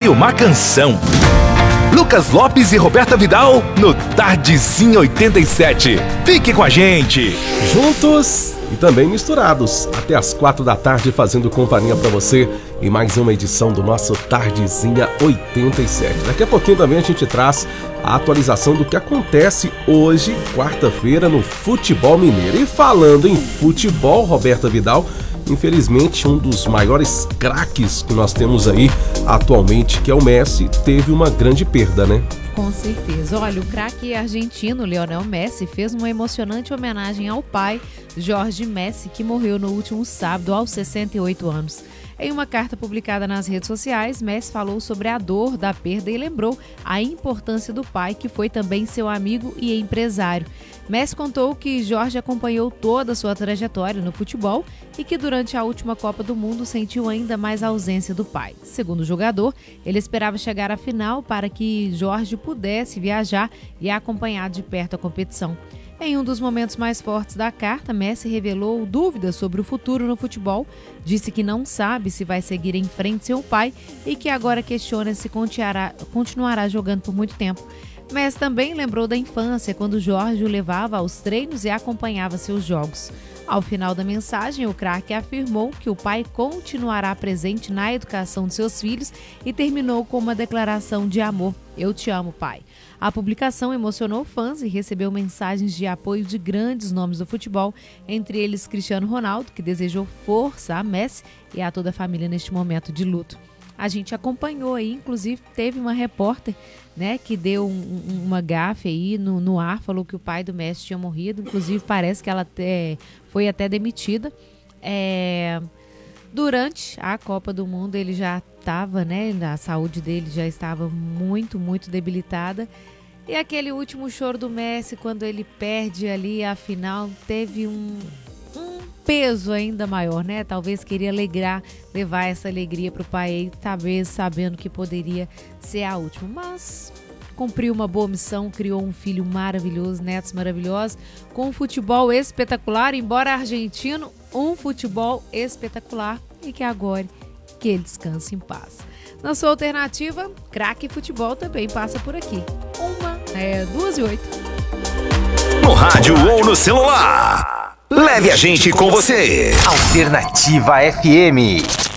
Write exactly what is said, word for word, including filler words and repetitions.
uma canção. Lucas Lopes e Roberta Vidal no Tardezinha oitenta e sete. Fique com a gente. Juntos e também misturados. Até as quatro da tarde fazendo companhia pra você em mais uma edição do nosso Tardezinha oitenta e sete. Daqui a pouquinho também a gente traz a atualização do que acontece hoje, quarta-feira, no futebol mineiro. E falando em futebol, Roberta Vidal, infelizmente um dos maiores craques que nós temos aí atualmente, que é o Messi, teve uma grande perda, né? Com certeza. Olha, o craque argentino Lionel Messi fez uma emocionante homenagem ao pai, Jorge Messi, que morreu no último sábado aos sessenta e oito anos. Em uma carta publicada nas redes sociais, Messi falou sobre a dor da perda e lembrou a importância do pai, que foi também seu amigo e empresário. Messi contou que Jorge acompanhou toda a sua trajetória no futebol e que durante a última Copa do Mundo sentiu ainda mais a ausência do pai. Segundo o jogador, ele esperava chegar à final para que Jorge pudesse viajar e acompanhar de perto a competição. Em um dos momentos mais fortes da carta, Messi revelou dúvidas sobre o futuro no futebol, disse que não sabe se vai seguir em frente seu pai e que agora questiona se continuará, continuará jogando por muito tempo. Messi também lembrou da infância, quando Jorge o levava aos treinos e acompanhava seus jogos. Ao final da mensagem, o craque afirmou que o pai continuará presente na educação de seus filhos e terminou com uma declaração de amor: "Eu te amo, pai". A publicação emocionou fãs e recebeu mensagens de apoio de grandes nomes do futebol, entre eles Cristiano Ronaldo, que desejou força a Messi e a toda a família neste momento de luto. A gente acompanhou aí, inclusive teve uma repórter, né, que deu um, um, uma gafe aí no, no ar, falou que o pai do Messi tinha morrido, inclusive parece que ela até, foi até demitida. É, durante a Copa do Mundo ele já estava, né, a saúde dele já estava muito, muito debilitada. E aquele último choro do Messi, quando ele perde ali a final, teve um... um peso ainda maior, né? Talvez queria alegrar, levar essa alegria para o pai, talvez sabendo que poderia ser a última, mas cumpriu uma boa missão, criou um filho maravilhoso, netos maravilhosos, com um futebol espetacular, embora argentino, um futebol espetacular, e que agora que ele descanse em paz. Na sua alternativa, Craque Futebol também passa por aqui. Uma, é, duas e oito. No rádio ou no celular. Leve a gente com você. Alternativa F M.